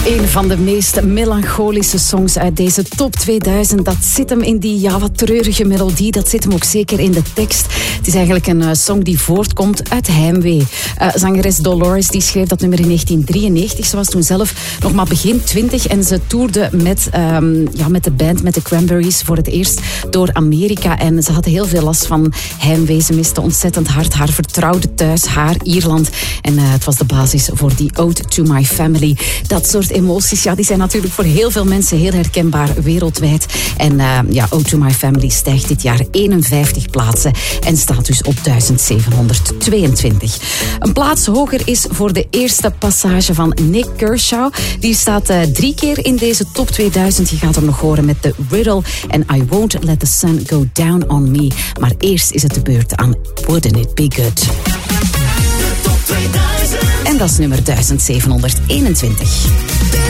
Een van de meest melancholische songs uit deze top 2000. Dat zit hem in die wat treurige melodie. Dat zit hem ook zeker in de tekst. Het is eigenlijk een song die voortkomt uit heimwee. Zangeres Dolores die schreef dat nummer in 1993. Ze was toen zelf nog maar begin 20 en ze toerde met de band, met de Cranberries, voor het eerst door Amerika. En ze had heel veel last van heimwee. Ze miste ontzettend hard haar vertrouwde thuis, haar Ierland. En het was de basis voor die Ode to My Family. Dat soort emoties, die zijn natuurlijk voor heel veel mensen heel herkenbaar wereldwijd. En Ode to My Family stijgt dit jaar 51 plaatsen en staat dus op 1722. Een plaats hoger is voor de eerste passage van Nick Kershaw. Die staat 3 keer in deze top 2000. Je gaat hem nog horen met The Riddle en I Won't Let the Sun Go Down on Me. Maar eerst is het de beurt aan Wouldn't It Be Good. De top 2000. En dat is nummer 1721.